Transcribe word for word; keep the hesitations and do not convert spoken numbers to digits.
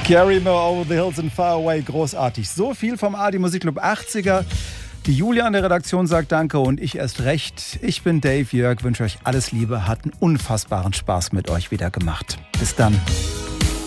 Carry Me Over the Hills and Far Away, großartig. So viel vom A D Musikclub achtziger. Die Julia an der Redaktion sagt Danke und ich erst recht. Ich bin Dave Jörg, wünsche euch alles Liebe, hat einen unfassbaren Spaß mit euch wieder gemacht. Bis dann.